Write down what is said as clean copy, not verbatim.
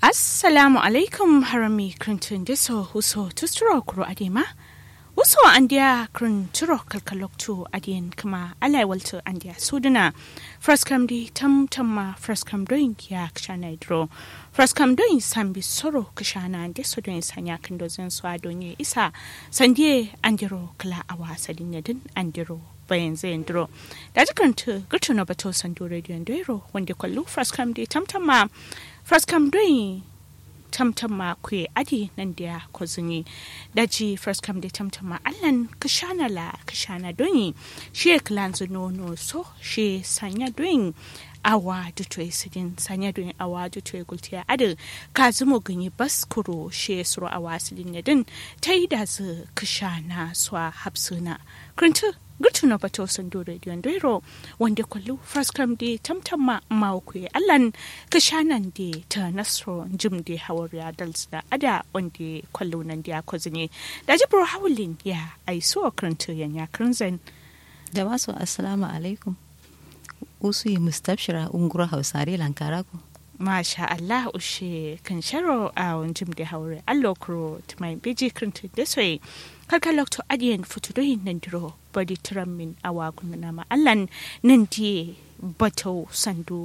Assalamu alaikum harami krintun deso huso tusturo kuro adema. Uso andia krinturo kalkaloktu adien kama alai waltu andia suduna. Fraskam di tamma fraskam doing ya kshana idro. Fraskam doing sambi soro kshana ande so doing sanya kindozen so adonye isa sandie andiro kala awa sadinyadin andiro. Bayan zai duro da jikarta gurtu na bato sandu radio ndero wanda kwallo fraskam di tamtamma fraskam doyi tamtamma kwe adi nan da kozuni daji fraskam di tamtamma allan kashana doyi shi klanzu nono so shi sanya doyin awa dutoy sidin sanya doyin awa dutoy gultiya adu kazumo ganyi baskuro shi suru awa sidin yadin taida zu kashana swa hapsuna kruntu gurtuna bato sando radio ndero wanda kwallo fraskam di tamtamma mawkwe allan kashanan di ta nasro jim di hawariya dalsda ada wanda kwallo nan dia kozine da jibro hawlin ya aiso krantu yanya kranzen da masu assalamu alaikum usu yi mustabshira ungura hausare lankara ko masha Allah ushe kan sharo a jim di hawari allo kro tmai biji krantu desoi kalkalokto adiyen futudoyin nan diro body trammin awa kunna ma allan nan die bato sandu